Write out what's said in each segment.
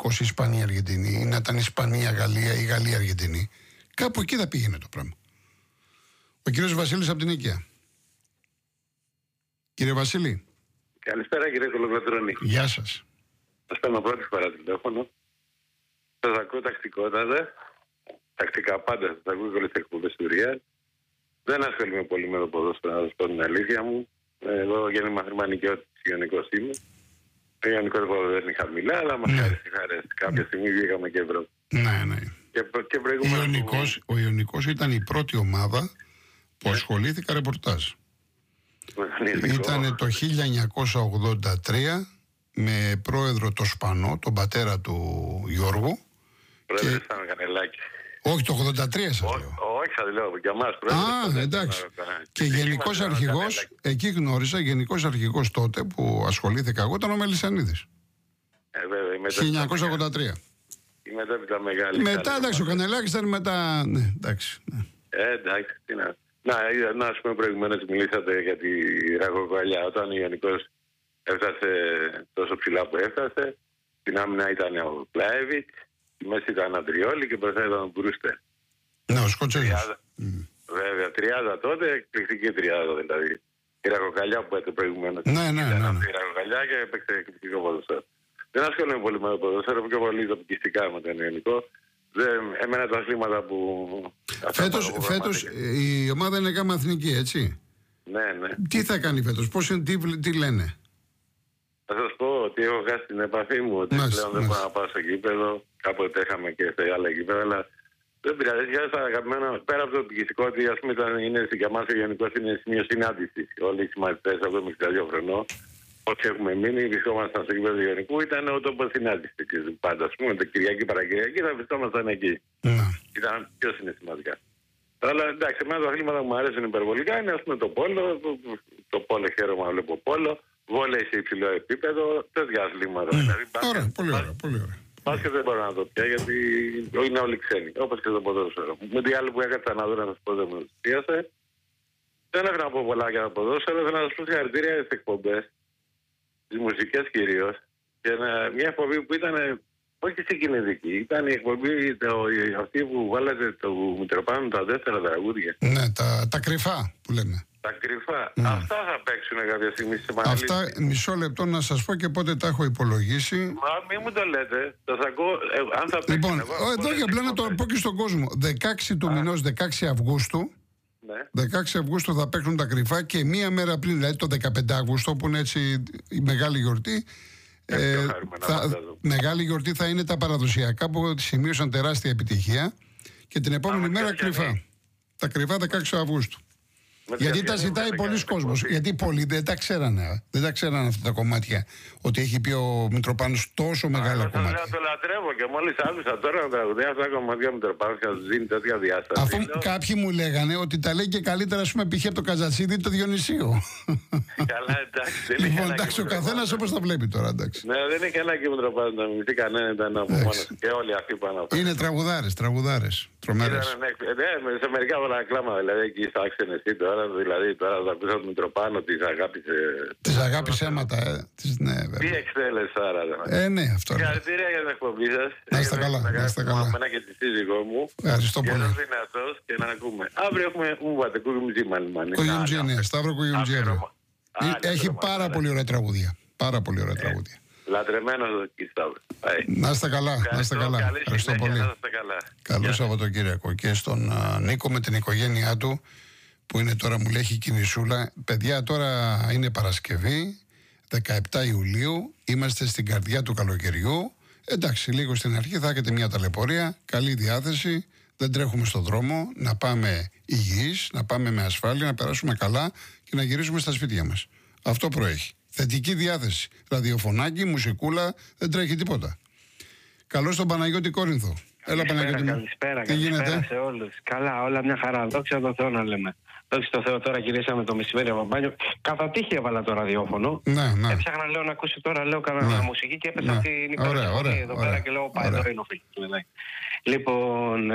Ιωνικός Ισπανία-Αργεντινή, ή να ήταν Ισπανία-Γαλλία ή Γαλλία-Αργεντινή. Κάπου εκεί θα πήγαινε το πράγμα. Ο κύριος Βασίλης από την Νίκαια. Κύριε Βασίλη. Καλησπέρα κύριε Κολοκοτρώνη. Γεια σας. Σας παίρνω πρώτη φορά τηλέφωνο. Σας ακούω τακτικότατα. Τακτικά πάντα σας ακούω και όλες τις εκπομπές του Real. Δεν ασχολούμαι πολύ με το ποδόσφαιρο, να σας πω την αλήθεια μου. Εγώ γέννημα χρήμα νοικιώτης Ιωνικός είμαι. Ο Ιωνικός δεν είναι χαμηλά, αλλά μας χαρέσει. Κάποια στιγμή βγήκαμε και Ευρώπη. Ναι, ναι. Ο Ιωνικός ήταν η πρώτη ομάδα που ασχολήθηκα ρεπορτάζ. Ήταν το 1983 με πρόεδρο το Σπανό, τον πατέρα του Γιώργου. Πρόεδρος ήταν Κανελάκη. Όχι, το 83 σας λέω. Όχι, σας λέω, για μας πρόεδρος. Εντάξει. Και γενικός αρχηγός, εκεί γνώρισα, γενικός αρχηγός τότε που ασχολήθηκα εγώ, ήταν ο Μελισσανίδης. 1983. Η μετέπειτα μεγάλη. Μετά, εντάξει, ο Κανελάκης ήταν μετά. Ναι, εντάξει. Εντάξει, τι να. Να ας πούμε προηγουμένως μιλήσατε για τη ραχοκοκαλιά. Όταν ο Ιωνικός έφτασε τόσο ψηλά που έφτασε, στην άμυνα ήταν ο Πλάεβιτ, στη μέση ήταν ο Αντριόλη και μπροστά ήταν ο Μπρούστερ. Ναι, ο Σκοτσέζος. Βέβαια, 30 τότε, εκπληκτική 30 δηλαδή. Η ραχοκοκαλιά που έπαιξε προηγουμένως. Ναι. Η ραχοκοκαλιά και έπαιξε εκπληκτικό ποδόσφαιρο. Δεν ασχολούμαι πολύ με το ποδόσφαιρο, πιο πολύ τοπικιστικά με τον Ιωνικό. Εμένα τα αθλήματα που... Φέτος η ομάδα είναι γάμα εθνική, έτσι. Ναι. Τι θα κάνει φέτος, τι λένε. Θα σας πω ότι έχω χάσει την επαφή μου, ότι πλέον δεν μπορώ να πάω στο γήπεδο. Κάποτε είχαμε και σε άλλα γήπεδα, αλλά δεν πειράζει. Για τα αγαπημένα, πέρα από το τοπικιστικό, ότι ας πούμε είναι για μας ο Ιωνικός είναι σημείο συνάντησης. Όλοι οι συμμαθητές, εγώ είμαι 62 χρονών. Όσοι έχουμε μείνει, βρισκόμασταν στο γήπεδο του Ιωνικού, ήταν ο τόπος συνάντησης. Πάντα, ας πούμε, το Κυριακή Παρακυριακή θα βρισκόμασταν εκεί. Ήταν πιο συναισθηματικά. Αλλά εντάξει, εμένα τα αθλήματα που μου αρέσουν υπερβολικά είναι, ας πούμε, το πόλο. Το πόλο χαίρομαι να βλέπω πόλο. Βόλεϊ σε υψηλό επίπεδο. Τέτοια αθλήματα. Δηλαδή, ωραία, πολύ ωραία. Μπάσκετ δεν μπορώ να το πια γιατί είναι όλοι ξένοι. Όπως και το ποδόσφαιρο. Με τι άλλο που έκατσα να δω να σας πω δεν μου θυσίασε. Δεν έχω να πω πολλά για το ποδόσφαιρο. Θέλω να σας πω συγχαρητήρια στις εκπομπές. Τις μουσικές κυρίως, και μια εκπομπή που ήταν όχι συγκινητική, ήταν η εκπομπή αυτή που βάλατε το Μητροπάνο τα 4 τραγούδια. Ναι, τα κρυφά που λέμε. Τα κρυφά. Αυτά θα παίξουν κάποια στιγμή στη Μαναλή. Αυτά, μισό λεπτό να σας πω και πότε τα έχω υπολογίσει. Μα μην μου το λέτε, θα σας ακούω, αν θα παίξουν. Λοιπόν, εδώ για απλά να το πω και στον κόσμο. 16 του μηνός, 16 Αυγούστου. Ναι. 16 Αυγούστου θα παίξουν τα κρυφά και μία μέρα πριν, δηλαδή το 15 Αυγούστου, που είναι έτσι η μεγάλη γιορτή. Μεγάλη γιορτή θα είναι τα παραδοσιακά που σημείωσαν τεράστια επιτυχία. Και την επόμενη μέρα κρυφά. Τα κρυφά 16 Αυγούστου. Γιατί τα ζητάει πολλοί κόσμος. Γιατί πολλοί δεν τα ξέρανε. Δεν τα ξέρανε αυτά τα κομμάτια. Ότι έχει πει ο Μητροπάνος τόσο μεγάλα κομμάτια. Το λατρεύω και μόλις άκουσα τώρα να τραγουδάει αυτά τα κομμάτια Μητροπάνος και να του δίνει τέτοια διάσταση. Αφού κάποιοι μου λέγανε ότι τα λέει και καλύτερα, ας πούμε, π.χ. από το Καζατσίδη ή το Διονυσίου. Καλά, εντάξει. Λοιπόν, εντάξει, ο καθένας όπως τα βλέπει τώρα, εντάξει. Ναι, δεν έχει ανάγκη Μητροπάνος να μιλήσει κανένα, ήταν από μόνος. Και όλοι αυτοί πάνω από. Είναι τραγουδάρες. Τρομερές. Ναι, σε μερικά πολλά κλάματα, δηλαδή εκεί στα άξενες εσύ τώρα, δηλαδή τώρα θα ακούσα τον Μητροπάνο, τις αγάπησε. Τις αγάπησε αίματα, ναι, βέβαια. Τι εκτέλεσαι άρα. Ναι, αυτό. Συγχαρητήρια για την εκπομπή σας. Να είστε καλά, να είστε καλά. Εμένα και τη σύζυγό μου. Ευχαριστώ πολύ. Και δυνατός και να ακούμε. Αύριο έχουμε Μουβάτε, Κουγιουμτζή μάλλον. Κουγιουμτζή, ναι, Σταύρο Κουγιουμτζή. Έχει πάρα πολύ ωραία τραγούδια. Πάρα πολύ ωραία τραγούδια. Λατρεμένος εκεί Σταύρο. Να είστε καλά, να είστε καλά. Ευχαριστώ πολύ. Καλό Σαββατοκύριακο και στον Νίκο με την οικογένειά του που είναι τώρα, μου λέει, έχει κινησούλα. Παιδιά, τώρα είναι Παρασκευή, 17 Ιουλίου, είμαστε στην καρδιά του καλοκαιριού. Εντάξει, λίγο στην αρχή θα έχετε μια ταλαιπωρία, καλή διάθεση, δεν τρέχουμε στον δρόμο, να πάμε υγιείς, να πάμε με ασφάλεια, να περάσουμε καλά και να γυρίσουμε στα σπίτια μας. Αυτό προέχει. Θετική διάθεση. Ραδιοφωνάκι, μουσικούλα, δεν τρέχει τίποτα. Καλώς τον Παναγιώτη Κόρινθο. Έλα, Παναγιώτη. Καλησπέρα σε όλους. Καλά, όλα μια χαρά. Δόξα τω Θεώ να λέμε. Δόξα τω Θεώ, τώρα γυρίσαμε το μεσημέρι από μπάνιο. Κατά τύχη έβαλα το ραδιόφωνο. Ναι. Έψαχνα, λέω, να ακούσω τώρα, λέω, κανένα μουσική και έπεσα αυτή η νυχτή εδώ πέρα και λέω, πάει, εδώ είναι ο φίλος. Λοιπόν,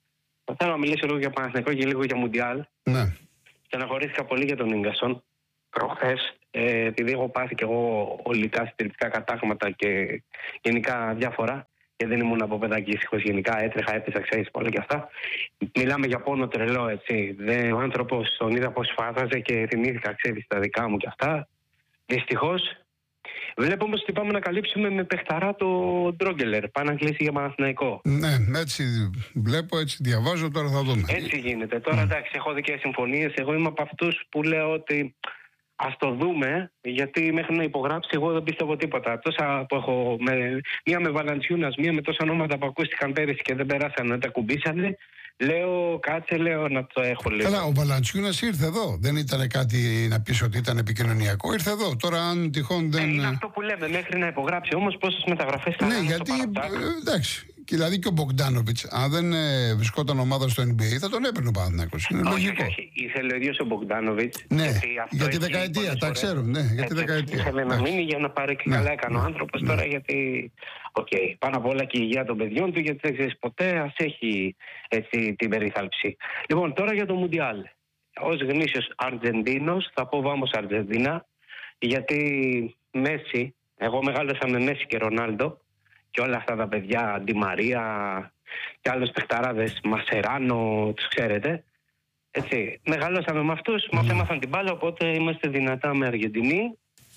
θέλω να μιλήσω λίγο για Παναθηναϊκό και λίγο για Μουντιάλ. Ναι. Στεναχωρήθηκα πολύ για τον Ίγκασον. προχθές, επειδή έχω πάθει και εγώ ολικά συντηρητικά κατάγματα και γενικά διάφορα, και δεν ήμουν από παιδάκι ήσυχος, γενικά έτρεχα, έπεσα, ξέρεις, πολλά και αυτά. Μιλάμε για πόνο τρελό, έτσι. Ο άνθρωπος τον είδα πώς φázαζε και θυμήθηκα, ξέρεις, τα δικά μου και αυτά. Δυστυχώς. Βλέπω όμως ότι πάμε να καλύψουμε με παιχταρά το Ντρόγκελερ. Πάει να κλείσει για Παναθηναϊκό. Ναι, έτσι βλέπω, έτσι διαβάζω, τώρα θα δούμε. Έτσι γίνεται. Τώρα εντάξει, έχω δικές συμφωνίες. Εγώ είμαι από αυτούς που λέω ότι ας το δούμε, γιατί μέχρι να υπογράψει εγώ δεν πιστεύω τίποτα. Τόσα που έχω, μία με Βαλαντσιούνας, μία με τόσα ονόματα που ακούστηκαν πέρυσι και δεν περάσαν, να τα κουμπίσανε. Λέω, κάτσε, λέω να το έχω λίγο. Καλά, ο Βαλαντσιούνας ήρθε εδώ. Δεν ήταν κάτι να πεις ότι ήταν επικοινωνιακό. Ήρθε εδώ. Τώρα, αν τυχόν δεν. Είναι αυτό που λέμε, μέχρι να υπογράψει. Όμως πόσες μεταγραφές θα ναι, γιατί. Εντάξει. Και δηλαδή και ο Μπογκντάνοβιτς, αν δεν βρισκόταν ομάδα στο NBA, θα τον έπαιρνε ο Παναθηναϊκός. Είναι λογικό. Ήθελε ο ίδιος ο Μπογκντάνοβιτς. Ναι, για τη δεκαετία, τα ξέρω. Ναι, για τη δεκαετία. Ήθελε να μείνει για να πάρει και καλά έκανε ο άνθρωπος τώρα, γιατί. Πάνω απ' όλα και η υγεία των παιδιών του, γιατί δεν ξέρεις ποτέ, ας έχει έτσι την περίθαλψη. Λοιπόν, τώρα για το Μουντιάλ. Ως γνήσιος Αργεντίνος, θα πω βάμος Αργεντίνα, γιατί Μέση, εγώ μεγάλωσα με Μέση και Ρονάλντο και όλα αυτά τα παιδιά, Ντι Μαρία και άλλους παιχταράδες, Μασεράνο, τους ξέρετε. Έτσι, μεγαλώσαμε με αυτούς, μας έμαθαν την μπάλα, οπότε είμαστε δυνατά με Αργεντινή.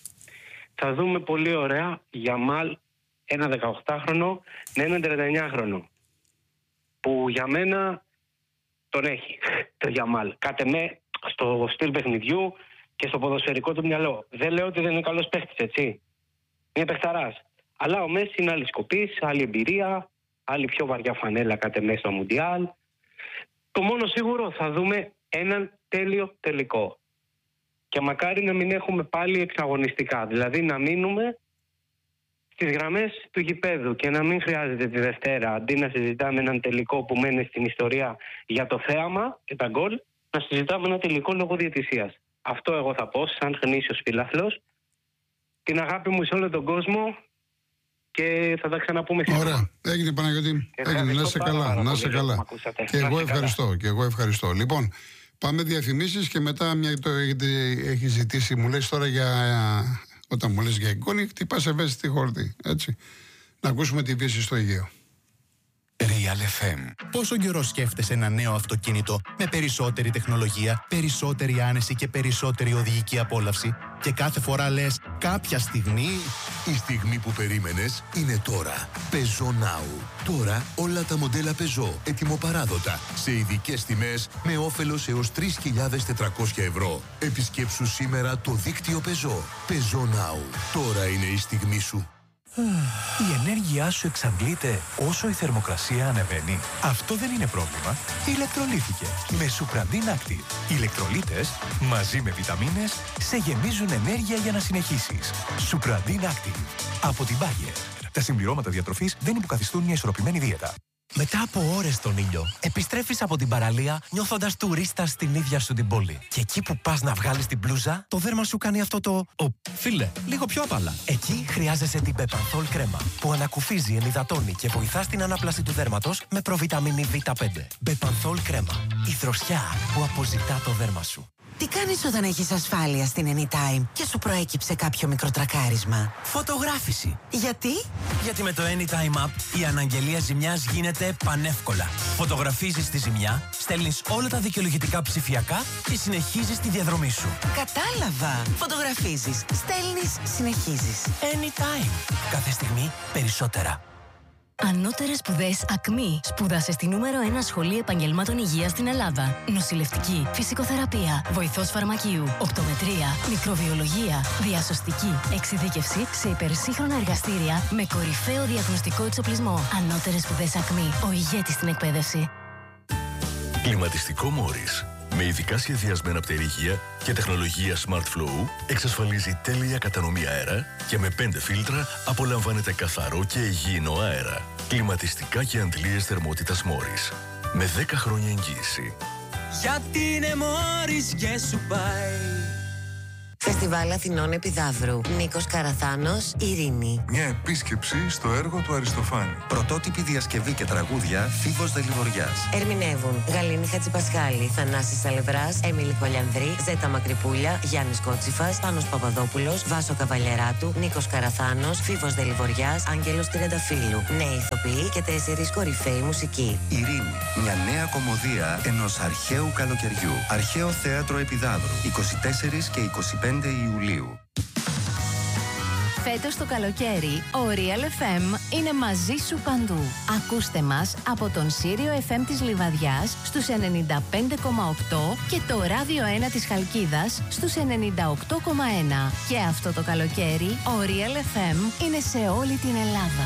Θα δούμε πολύ ωραία Γιαμάλ, ένα 18χρονο με έναν 39χρονο. Που για μένα τον έχει, το Γιαμάλ. Κάτε με στο στυλ παιχνιδιού και στο ποδοσφαιρικό του μυαλό. Δεν λέω ότι δεν είναι καλός παίχτης, έτσι. Είναι παιχταράς. Αλλά ο Μέση είναι άλλη σκοπής, άλλη εμπειρία, άλλη πιο βαριά φανέλα κάτε με στο Μουντιάλ. Το μόνο σίγουρο θα δούμε έναν τέλειο τελικό. Και μακάρι να μην έχουμε πάλι εξαγωνιστικά. Δηλαδή να μείνουμε στις γραμμές του γηπέδου και να μην χρειάζεται τη Δευτέρα, αντί να συζητάμε έναν τελικό που μένει στην ιστορία για το θέαμα και τα γκολ, να συζητάμε ένα τελικό λόγω διαιτησίας. Αυτό εγώ θα πω σαν γνήσιος φιλάθλος. Την αγάπη μου σε όλο τον κόσμο και θα τα ξαναπούμε σήμερα. Ωραία. Έγινε, Παναγιώτη. Έγινε. Να είσαι καλά. Να είσαι καλά. Και εγώ ευχαριστώ. Και εγώ ευχαριστώ. Λοιπόν, πάμε διαφημίσεις και μετά μια το έχει ζητήσει, μου λες τώρα για. Όταν μου λες για εικόνη, χτυπάς ευαίσθητη χόρτη. Έτσι. Να ακούσουμε τη βύση στο Αιγαίο. Real FM. Πόσο καιρό σκέφτεσαι ένα νέο αυτοκίνητο με περισσότερη τεχνολογία, περισσότερη άνεση και περισσότερη οδηγική απόλαυση και κάθε φορά λες κάποια στιγμή... Η στιγμή που περίμενες είναι τώρα. Peugeot Now. Τώρα όλα τα μοντέλα Peugeot ετοιμοπαράδοτα σε ειδικές τιμές με όφελος έως 3.400 ευρώ. Επισκέψου σήμερα το δίκτυο Peugeot. Peugeot Now. Τώρα είναι η στιγμή σου. Η ενέργειά σου εξαντλείται όσο η θερμοκρασία ανεβαίνει. Αυτό δεν είναι πρόβλημα. Ηλεκτρολύθηκε με Supradin Active. Οι ηλεκτρολίτες μαζί με βιταμίνες σε γεμίζουν ενέργεια για να συνεχίσεις. Supradin Active από την Bayer. Τα συμπληρώματα διατροφής δεν υποκαθιστούν μια ισορροπημένη δίαιτα. Μετά από ώρες στον ήλιο, επιστρέφεις από την παραλία νιώθοντας τουρίστα στην ίδια σου την πόλη. Και εκεί που πας να βγάλεις την μπλούζα, το δέρμα σου κάνει αυτό το... Φίλε, λίγο πιο απαλά. Εκεί χρειάζεσαι την Bepanthol κρέμα, που ανακουφίζει, ενυδατώνει και βοηθά στην ανάπλαση του δέρματος με προβιταμίνη Β5. Bepanthol κρέμα. Η δροσιά που αποζητά το δέρμα σου. Τι κάνεις όταν έχεις ασφάλεια στην Anytime και σου προέκυψε κάποιο μικροτρακάρισμα? Φωτογράφηση. Γιατί με το Anytime App η αναγγελία ζημιάς γίνεται πανεύκολα. Φωτογραφίζεις τη ζημιά, στέλνεις όλα τα δικαιολογητικά ψηφιακά και συνεχίζεις τη διαδρομή σου. Κατάλαβα. Φωτογραφίζεις, στέλνεις, συνεχίζεις. Anytime. Κάθε στιγμή περισσότερα. Ανώτερες σπουδές ΑΚΜΗ. Σπούδασε στη νούμερο 1 σχολή επαγγελμάτων υγείας στην Ελλάδα. Νοσηλευτική, φυσικοθεραπεία, βοηθός φαρμακείου, οπτομετρία, μικροβιολογία, διασωστική, εξειδίκευση σε υπερσύγχρονα εργαστήρια με κορυφαίο διαγνωστικό εξοπλισμό. Ανώτερες σπουδές ΑΚΜΗ. Ο ηγέτης στην εκπαίδευση. Κλιματιστικό Μόρις. Με ειδικά σχεδιασμένα πτερυγεία και τεχνολογία Smart Flow εξασφαλίζει τέλεια κατανομή αέρα και με 5 φίλτρα απολαμβάνετε καθαρό και υγιεινό αέρα. Κλιματιστικά και αντλίες θερμότητας Μόρις. Με 10 χρόνια εγγύηση. Γιατί είναι Μόρις και σου πάει. Φεστιβάλ Αθηνών Επιδαύρου. Νίκος Καραθάνος, Ειρήνη. Μια επίσκεψη στο έργο του Αριστοφάνη. Πρωτότυπη διασκευή και τραγούδια Φίβος Δελιβοριάς. Ερμηνεύουν Γαλήνη Χατζηπασχάλη, Θανάσης Σαλευράς, Έμιλη Κολιανδρή, Ζέτα Μακρυπούλια, Γιάννης Κότσιφας, Πάνος Παπαδόπουλος, Βάσο Καβαλιαράτου, Νίκος Καραθάνος, Φίβος Δελιβοριάς, Άγγελος Τριανταφύλου. Νέοι ηθοποιοί και 4 κορυφαίοι μουσικοί. Ειρήνη. Μια νέα κωμωδία ενός αρχαίου καλοκαιριού. Αρχαίο Θέατρο Επιδαύρου. 24 και 25 Ιουλίου. Φέτος το καλοκαίρι, ο Real FM είναι μαζί σου παντού. Ακούστε μας από τον Σύριο FM της Λιβαδιάς στους 95,8 και το Ράδιο 1 της Χαλκίδας στους 98,1. Και αυτό το καλοκαίρι, ο Real FM είναι σε όλη την Ελλάδα.